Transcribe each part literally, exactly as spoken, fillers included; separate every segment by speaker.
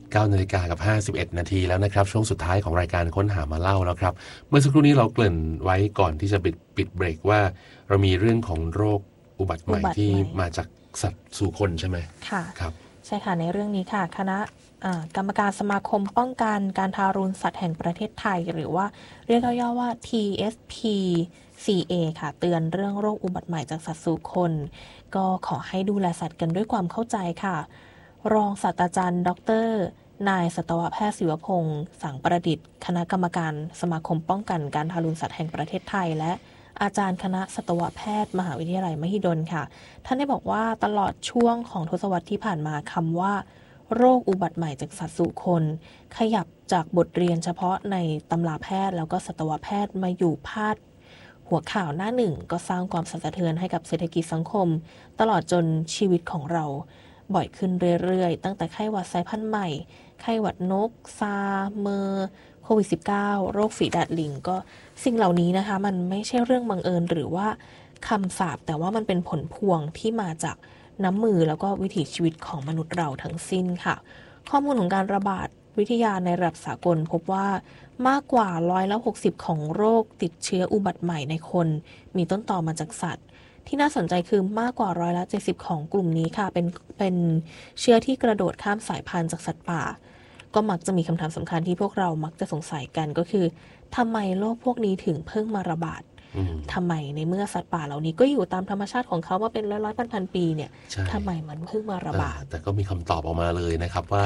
Speaker 1: เก้านาฬิกากับห้าสิบเอ็ดนาทีแล้วนะครับช่วงสุดท้ายของรายการค้นหามาเล่าแล้วครับเมื่อสักครู่นี้เราเกริ่นไว้ก่อนที่จะปิดปิดเบรกว่าเรามีเรื่องของโรคอุบัติใหม่ที่มาจากสัตว์สู่คนใช่ไหม
Speaker 2: ค่ะ
Speaker 1: ครับ
Speaker 2: ใช่ค่ะในเรื่องนี้ค่ะคณะกรรมการสมาคมป้องกันการทารุณสัตว์แห่งประเทศไทยหรือว่าเรียกย่อๆว่า ที เอส พี ซี เอ ค่ะเตือนเรื่องโรคอุบัติใหม่จากสัตว์สู่คนก็ขอให้ดูแลสัตว์กันด้วยความเข้าใจค่ะรองศาสตราจารย์ดรนายสัตวแพทย์ศิวพงศ์สังประดิษฐ์คณะกรรมการสมาคมป้องกันการทารุณสัตว์แห่งประเทศไทยและอาจารย์คณะสัตวแพทย์มหาวิทยาลัยมหิดลค่ะท่านได้บอกว่าตลอดช่วงของทศวรรษที่ผ่านมาคำว่าโรคอุบัติใหม่จากสัตว์สู่คนขยับจากบทเรียนเฉพาะในตำราแพทย์แล้วก็สัตวแพทย์มาอยู่พาดหัวข่าวหน้าหนึ่งก็สร้างความสั่นสะเทือนให้กับเศรษฐกิจสังคมตลอดจนชีวิตของเราบ่อยขึ้นเรื่อยๆตั้งแต่ไข้หวัดสายพันธุ์ใหม่ไข้หวัดนกซาเมอร์โควิด สิบเก้า โรคฝีดาษลิงก็สิ่งเหล่านี้นะคะมันไม่ใช่เรื่องบังเอิญหรือว่าคำสาปแต่ว่ามันเป็นผลพวงที่มาจากน้ำมือแล้วก็วิถีชีวิตของมนุษย์เราทั้งสิ้นค่ะข้อมูลของการระบาดวิทยาในระดับสากลพบว่ามากกว่าร้อยละหกสิบของโรคติดเชื้ออุบัติใหม่ในคนมีต้นตอมาจากสัตว์ที่น่าสนใจคือมากกว่าร้อยละเจ็ดสิบของกลุ่มนี้ค่ะเป็นเป็นเชื้อที่กระโดดข้ามสายพันธุ์จากสัตว์ป่าก็มักจะมีคำถามสำคัญที่พวกเรามักจะสงสัยกันก็คือทำไมโรคพวกนี้ถึงเพิ่งมาระบาดทำไมในเมื่อสัตว์ป่าเหล่านี้ก็อยู่ตามธรรมชาติของเขามาเป็นร้อยร้อยพันพันปีเนี่ยทำไมมันเพิ่งมาระบาด
Speaker 1: แต่ก็มีคำตอบออกมาเลยนะครับว่า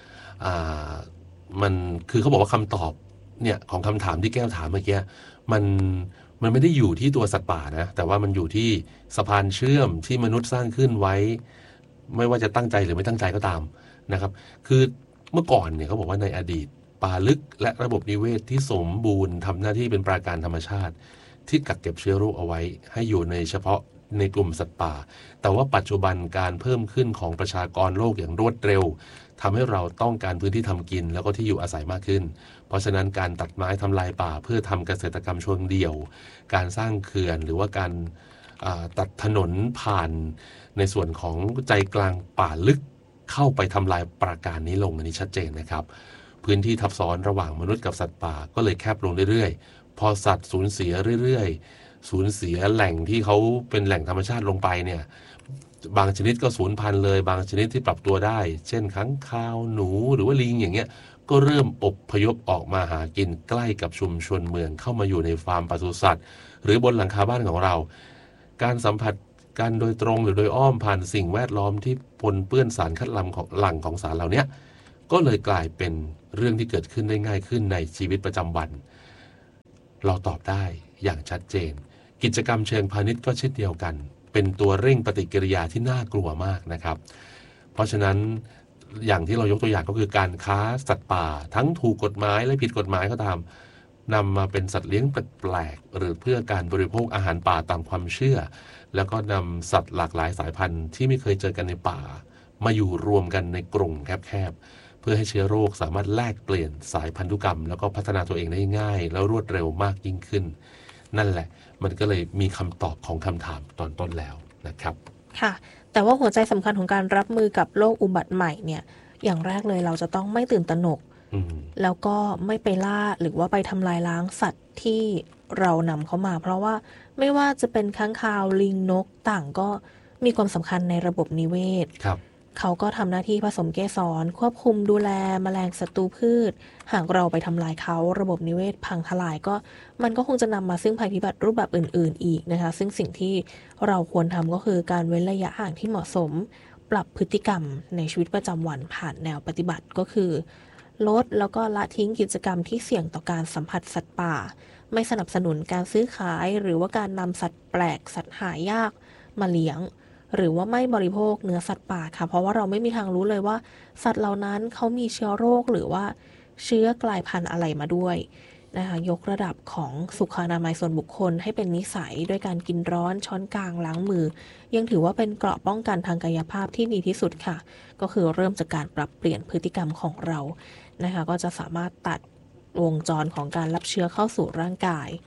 Speaker 1: มันคือเขาบอกว่าคำตอบเนี่ยของคำถามที่แก้วถามเมื่อกี้มันมันไม่ได้อยู่ที่ตัวสัตว์ป่านะแต่ว่ามันอยู่ที่สะพานเชื่อมที่มนุษย์สร้างขึ้นไว้ไม่ว่าจะตั้งใจหรือไม่ตั้งใจก็ตามนะครับคือเมื่อก่อนเนี่ยเขาบอกว่าในอดีตป่าลึกและระบบนิเวศที่สมบูรณ์ทำหน้าที่เป็นปราการธรรมชาติที่กักเก็บเชื้อโรคเอาไว้ให้อยู่ในเฉพาะในกลุ่มสัตว์ป่าแต่ว่าปัจจุบันการเพิ่มขึ้นของประชากรโลกอย่างรวดเร็วทำให้เราต้องการพื้นที่ทำกินแล้วก็ที่อยู่อาศัยมากขึ้นเพราะฉะนั้นการตัดไม้ทำลายป่าเพื่อทำเกษตรกรรมเชิงเดี่ยวการสร้างเขื่อนหรือว่าการตัดถนนผ่านในส่วนของใจกลางป่าลึกเข้าไปทำลายปราการนี้ลงอันนี้ชัดเจนนะครับพื้นที่ทับซ้อนระหว่างมนุษย์กับสัตว์ป่าก็เลยแคบลงเรื่อยๆพอสัตว์สูญเสียเรื่อยๆสูญเสียแหล่งที่เขาเป็นแหล่งธรรมชาติลงไปเนี่ยบางชนิดก็สูญพันธุ์เลยบางชนิดที่ปรับตัวได้เช่นค้างคาวหนูหรือว่าลิงอย่างเงี้ยก็เริ่มอพยพออกมาหากินใกล้กับชุมชนเมืองเข้ามาอยู่ในฟาร์มปศุสัตว์หรือบนหลังคาบ้านของเราการสัมผัสกันโดยตรงหรือโดยอ้อมผ่านสิ่งแวดล้อมที่ปนเปื้อนสารคัดหลั่งของหลั่งของสารเหล่านี้ก็เลยกลายเป็นเรื่องที่เกิดขึ้นได้ง่ายขึ้นในชีวิตประจำวันเราตอบได้อย่างชัดเจนกิจกรรมเชิงพาณิชย์ก็เช่นเดียวกันเป็นตัวเร่งปฏิกิริยาที่น่ากลัวมากนะครับเพราะฉะนั้นอย่างที่เรายกตัวอย่างก็คือการค้าสัตว์ป่าทั้งถูกกฎหมายและผิดกฎหมายก็ตามนำมาเป็นสัตว์เลี้ยงแปลกๆหรือเพื่อการบริโภคอาหารป่าตามความเชื่อแล้วก็นำสัตว์หลากหลายสายพันธุ์ที่ไม่เคยเจอกันในป่ามาอยู่รวมกันในกรงแคบๆเพื่อให้เชื้อโรคสามารถแลกเปลี่ยนสายพันธุกรรมแล้วก็พัฒนาตัวเองได้ง่ายแล้วรวดเร็วมากยิ่งขึ้นนั่นแหละมันก็เลยมีคำตอบของคำถามตอนต้นแล้วนะครับ
Speaker 2: ค่ะแต่ว่าหัวใจสำคัญของการรับมือกับโรคอุบัติใหม่เนี่ยอย่างแรกเลยเราจะต้องไม่ตื่นตระหนกแล้วก็ไม่ไปล่าหรือว่าไปทำลายล้างสัตว์ที่เรานำเข้ามาเพราะว่าไม่ว่าจะเป็นค้างคาวลิงนกต่างก็มีความสำคัญในระบบนิเวศเขาก็ทำหน้าที่ผสมเกสรควบคุมดูแลแมลงศัตรูพืชหากเราไปทำลายเขาระบบนิเวศพังทลายก็มันก็คงจะนำมาซึ่งภัยพิบัติรูปแบบอื่นๆอีกนะคะซึ่งสิ่งที่เราควรทำก็คือการเว้นระยะห่างที่เหมาะสมปรับพฤติกรรมในชีวิตประจำวันผ่านแนวปฏิบัติก็คือลดแล้วก็ละทิ้งกิจกรรมที่เสี่ยงต่อการสัมผัสสัตว์ป่าไม่สนับสนุนการซื้อขายหรือว่าการนำสัตว์แปลกสัตว์หายากมาเลี้ยงหรือว่าไม่บริโภคเนื้อสัตว์ป่าค่ะเพราะว่าเราไม่มีทางรู้เลยว่าสัตว์เหล่านั้นเขามีเชื้อโรคหรือว่าเชื้อกลายพันธุ์อะไรมาด้วยนะคะยกระดับของสุขอนามัยส่วนบุคคลให้เป็นนิสัยด้วยการกินร้อนช้อนกลางล้างมือยังถือว่าเป็นเกราะป้องกันทางกายภาพที่ดีที่สุดค่ะก็คือเริ่มจากการปรับเปลี่ยนพฤติกรรมของเรานะคะก็จะสามารถตัดวงจรของการรับเชื้อเข้าสู่ร่างกาย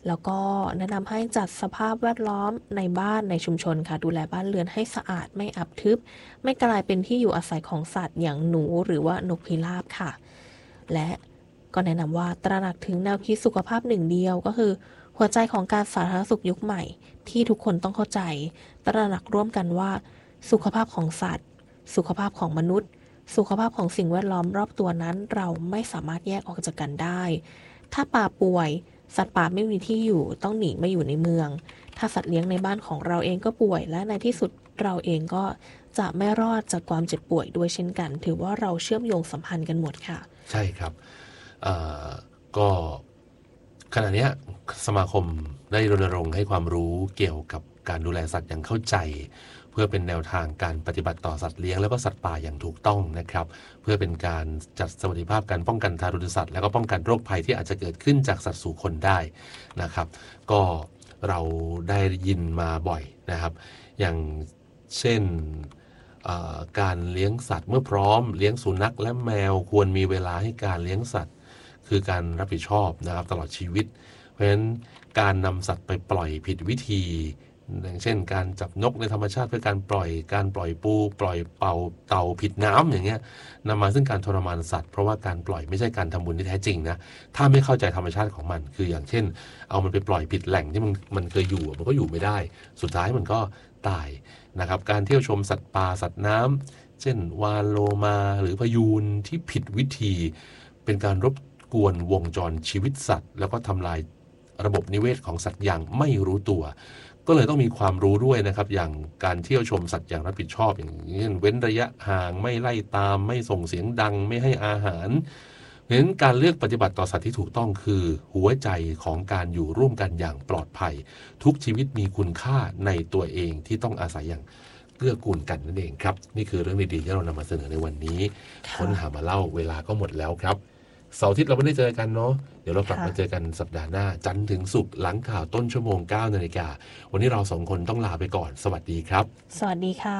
Speaker 2: แล้วก็แนะนำให้จัดสภาพแวดล้อมในบ้านในชุมชนค่ะดูแลบ้านเรือนให้สะอาดไม่อับทึบไม่กลายเป็นที่อยู่อาศัยของสัตว์อย่างหนูหรือว่านกพิราบค่ะและก็แนะนำว่าตระหนักถึงแนวคิดสุขภาพหนึ่งเดียวก็คือหัวใจของการสาธารณสุขยุคใหม่ที่ทุกคนต้องเข้าใจตระหนักร่วมกันว่าสุขภาพของสัตว์สุขภาพของมนุษย์สุขภาพของสิ่งแวดล้อมรอบตัวนั้นเราไม่สามารถแยกออกจากกันได้ถ้าป่าป่วยสัตว์ป่าไม่มีที่อยู่ต้องหนีมาอยู่ในเมืองถ้าสัตว์เลี้ยงในบ้านของเราเองก็ป่วยและในที่สุดเราเองก็จะไม่รอดจากความเจ็บป่วยด้วยเช่นกันถือว่าเราเชื่อมโยงสัมพันธ์กันหมดค่ะ
Speaker 1: ใช่ครับก็ขณะนี้สมาคมได้รณรงค์ให้ความรู้เกี่ยวกับการดูแลสัตว์อย่างเข้าใจเพื่อเป็นแนวทางการปฏิบัติต่อสัตว์เลี้ยงแล้วก็สัตว์ป่าอย่างถูกต้องนะครับเพื่อเป็นการจัดสวัสดิภาพการป้องกันทารุณสัตว์แล้วก็ป้องกันโรคภัยที่อาจจะเกิดขึ้นจากสัตว์สู่คนได้นะครับก็เราได้ยินมาบ่อยนะครับอย่างเช่นการเลี้ยงสัตว์เมื่อพร้อมเลี้ยงสุนัขและแมวควรมีเวลาให้การเลี้ยงสัตว์คือการรับผิดชอบนะครับตลอดชีวิตเพราะฉะนั้นการนำสัตว์ไปปล่อยผิดวิธีอย่างเช่นการจับนกในธรรมชาติเพื่อการปล่อยการปล่อยปูปล่อยเป่าเต่าผิดน้ำอย่างเงี้ยนำมาซึ่งการทรมานสัตว์เพราะว่าการปล่อยไม่ใช่การทำบุญที่แท้จริงนะถ้าไม่เข้าใจธรรมชาติของมันคืออย่างเช่นเอามันไปปล่อยผิดแหล่งที่มันมันเคยอยู่มันก็อยู่ไม่ได้สุดท้ายมันก็ตายนะครับการเที่ยวชมสัตว์ป่าสัตว์น้ำเช่นวาฬโลมาหรือพยูนที่ผิดวิธีเป็นการรบกวนวงจรชีวิตสัตว์แล้วก็ทำลายระบบนิเวศของสัตว์อย่างไม่รู้ตัวก็เลยต้องมีความรู้ด้วยนะครับอย่างการเที่ยวชมสัตว์อย่างรับผิดชอบอย่างเช่นเว้นระยะห่างไม่ไล่ตามไม่ส่งเสียงดังไม่ให้อาหารเพราะฉะนั้นการเลือกปฏิบัติต่อสัตว์ที่ถูกต้องคือหัวใจของการอยู่ร่วมกันอย่างปลอดภัยทุกชีวิตมีคุณค่าในตัวเองที่ต้องอาศัยอย่างเกื้อกูลกันนั่นเองครับนี่คือเรื่องดีๆที่เรานำมาเสนอในวันนี้ค้นหามาเล่าเวลาก็หมดแล้วครับเสาร์อาทิตย์เราไม่ได้เจอกันเนาะเดี๋ยวเรากลับมาเจอกันสัปดาห์หน้าจันทร์ถึงศุกร์หลังข่าวต้นชั่วโมง เก้านาฬิกาวันนี้เราสองคนต้องลาไปก่อนสวัสดีครับ
Speaker 2: สวัสดีค่ะ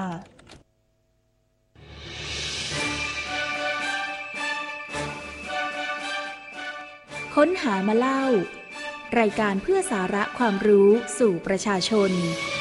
Speaker 3: ค้นหามาเล่ารายการเพื่อสาระความรู้สู่ประชาชน